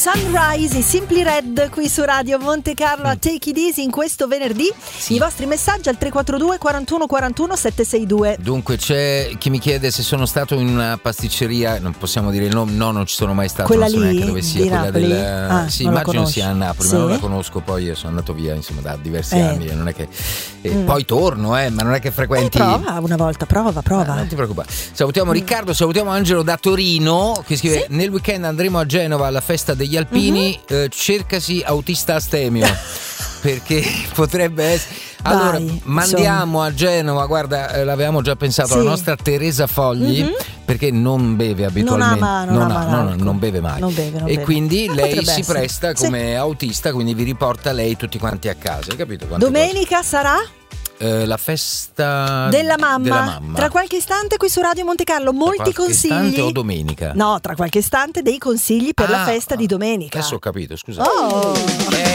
Sunrise e Simply Red qui su Radio Monte Carlo a Take It Easy in questo venerdì. I vostri messaggi al 342 41 41 762. Dunque c'è chi mi chiede se sono stato in una pasticceria, non possiamo dire il nome, no, non ci sono mai stato, quella non so lì neanche dove sia, quella Napoli? sì, immagino sia a Napoli, sì. ma non la conosco, poi io sono andato via insomma da diversi anni e non è che poi torno, ma non è che frequenti. Prova una volta, prova. Non ti preoccupare. Salutiamo Riccardo, salutiamo Angelo da Torino che scrive: nel weekend andremo a Genova alla festa degli alpini, cercasi autista astemio perché potrebbe essere. Allora, mandiamo a Genova, guarda, l'avevamo già pensato, la nostra Teresa Fogli, perché non beve abitualmente, non beve mai. Non beve. E quindi lei si essere. presta come autista, quindi vi riporta lei tutti quanti a casa, hai capito? Domenica sarà? La festa della mamma. Tra qualche istante qui su Radio Monte Carlo molti consigli. Tra qualche istante o domenica? No, tra qualche istante dei consigli per la festa di domenica. Adesso ho capito, scusate.